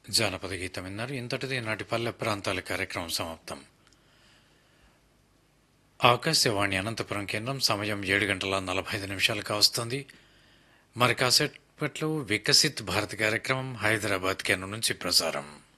జానపద గీతం విన్నారు. ఇంతటిది నాటి పల్లె ప్రాంతాల కార్యక్రమం సమాప్తం. ఆకాశవాణి అనంతపురం కేంద్రం సమయం 7 గంటల 45 నిమిషాలు కావస్తుంది. మరి కాసేపట్లో వికసిత్ భారత్ కార్యక్రమం హైదరాబాద్ కేంద్రం నుంచి ప్రసారం.